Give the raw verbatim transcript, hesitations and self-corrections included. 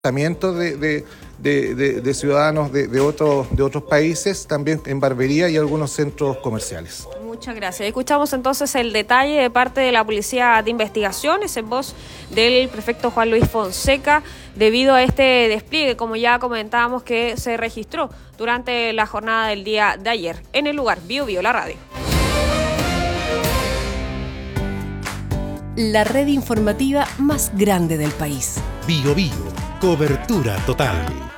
De, de, de, de, de ciudadanos de, de, otros, de otros países, también en barbería y algunos centros comerciales. Muchas gracias. Escuchamos entonces el detalle de parte de la Policía de Investigaciones en voz del prefecto Juan Luis Fonseca, debido a este despliegue, como ya comentábamos, que se registró durante la jornada del día de ayer en el lugar. Bio Bio, la radio. La red informativa más grande del país. Bio Bio, cobertura total.